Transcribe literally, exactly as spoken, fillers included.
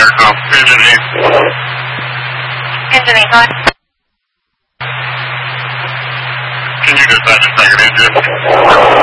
aircraft. Engine eight. Engine eight, go ahead. Can you dispatch a second engine?